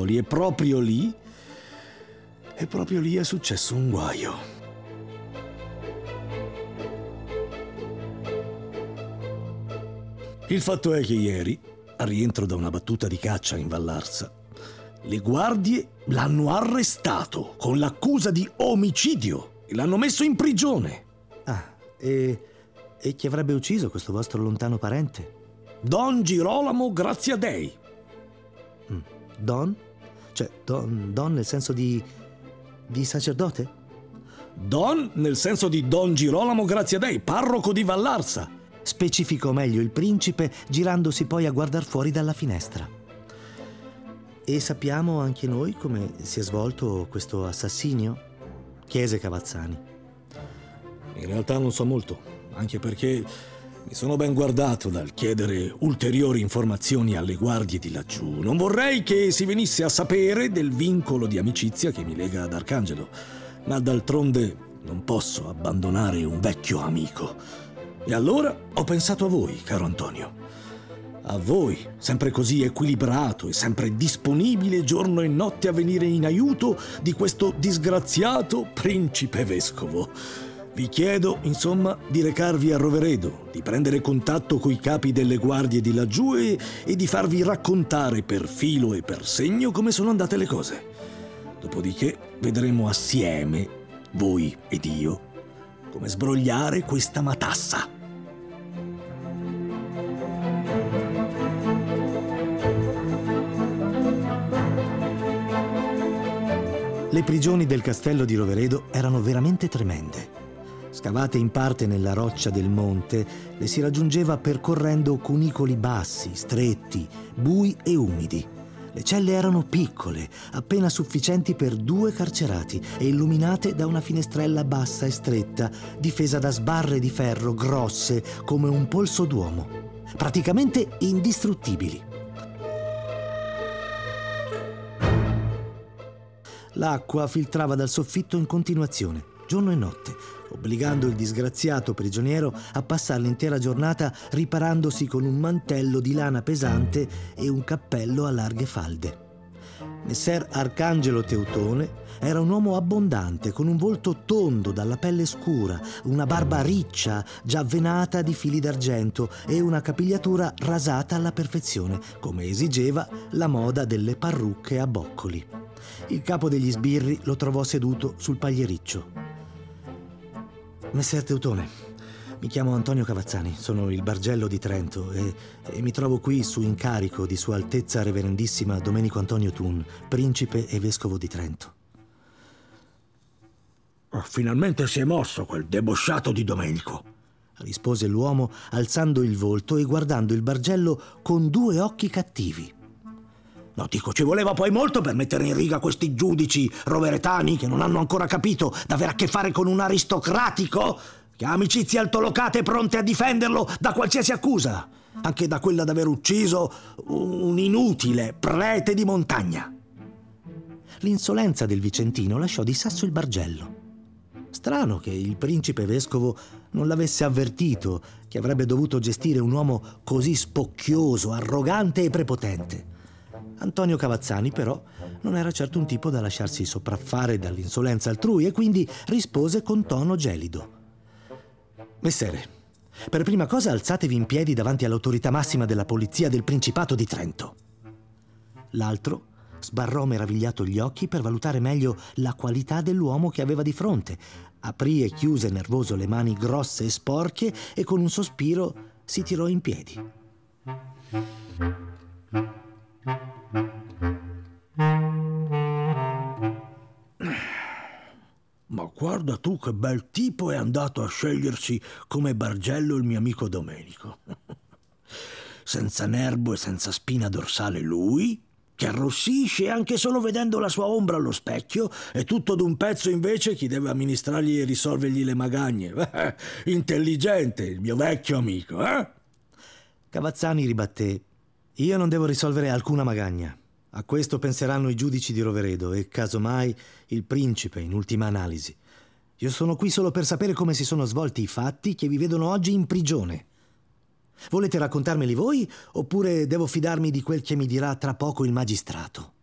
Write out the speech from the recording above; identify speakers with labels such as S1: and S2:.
S1: signori, e proprio lì è successo un guaio. Il fatto è che ieri, a rientro da una battuta di caccia in Vallarsa, le guardie l'hanno arrestato con l'accusa di omicidio e l'hanno messo in prigione.
S2: E chi avrebbe ucciso questo vostro lontano parente?
S1: Don Girolamo Graziadei.
S2: Don? Cioè, don nel senso di sacerdote?
S1: Don nel senso di Don Girolamo Graziadei, parroco di Vallarsa.
S2: Specificò meglio il principe, girandosi poi a guardar fuori dalla finestra. E sappiamo anche noi come si è svolto questo assassinio? Chiese Cavazzani.
S1: In realtà non so molto, anche perché mi sono ben guardato dal chiedere ulteriori informazioni alle guardie di laggiù. Non vorrei che si venisse a sapere del vincolo di amicizia che mi lega ad Arcangelo, ma d'altronde non posso abbandonare un vecchio amico. E allora ho pensato a voi, caro Antonio. A voi, sempre così equilibrato e sempre disponibile giorno e notte a venire in aiuto di questo disgraziato principe vescovo. Vi chiedo, insomma, di recarvi a Roveredo, di prendere contatto coi capi delle guardie di laggiù e di farvi raccontare per filo e per segno come sono andate le cose. Dopodiché vedremo assieme, voi ed io, come sbrogliare questa matassa.
S2: Le prigioni del castello di Roveredo erano veramente tremende. Scavate in parte nella roccia del monte, le si raggiungeva percorrendo cunicoli bassi, stretti, bui e umidi. Le celle erano piccole, appena sufficienti per 2 carcerati e illuminate da una finestrella bassa e stretta, difesa da sbarre di ferro grosse come un polso d'uomo, praticamente indistruttibili. L'acqua filtrava dal soffitto in continuazione, giorno e notte, obbligando il disgraziato prigioniero a passare l'intera giornata riparandosi con un mantello di lana pesante e un cappello a larghe falde. Messer Arcangelo Teutone era un uomo abbondante, con un volto tondo dalla pelle scura, una barba riccia, già venata di fili d'argento e una capigliatura rasata alla perfezione, come esigeva la moda delle parrucche a boccoli. Il capo degli sbirri lo trovò seduto sul pagliericcio. Messer Teutone, mi chiamo Antonio Cavazzani, sono il Bargello di Trento e mi trovo qui su incarico di Sua Altezza Reverendissima Domenico Antonio Thun, principe e vescovo di Trento.
S1: Finalmente si è mosso quel debosciato di Domenico,
S2: rispose l'uomo alzando il volto e guardando il Bargello con 2 occhi cattivi.
S1: No, dico, ci voleva poi molto per mettere in riga questi giudici roveretani che non hanno ancora capito d'avere a che fare con un aristocratico che ha amicizie altolocate pronte a difenderlo da qualsiasi accusa, anche da quella d'aver ucciso un inutile prete di montagna.
S2: L'insolenza del vicentino lasciò di sasso il Bargello. Strano che il principe vescovo non l'avesse avvertito che avrebbe dovuto gestire un uomo così spocchioso, arrogante e prepotente. Antonio Cavazzani, però, non era certo un tipo da lasciarsi sopraffare dall'insolenza altrui e quindi rispose con tono gelido. Messere, per prima cosa alzatevi in piedi davanti all'autorità massima della polizia del Principato di Trento. L'altro sbarrò meravigliato gli occhi per valutare meglio la qualità dell'uomo che aveva di fronte. Aprì e chiuse nervoso le mani grosse e sporche e con un sospiro si tirò in piedi.
S1: Ma guarda tu che bel tipo è andato a scegliersi come Bargello il mio amico Domenico. Senza nervo e senza spina dorsale lui, che arrossisce anche solo vedendo la sua ombra allo specchio, e tutto d'un pezzo invece chi deve amministrargli e risolvergli le magagne. Intelligente il mio vecchio amico, eh?
S2: Cavazzani ribatté: io non devo risolvere alcuna magagna. A questo penseranno i giudici di Roveredo e, casomai, il principe in ultima analisi. Io sono qui solo per sapere come si sono svolti i fatti che vi vedono oggi in prigione. Volete raccontarmeli voi oppure devo fidarmi di quel che mi dirà tra poco il magistrato?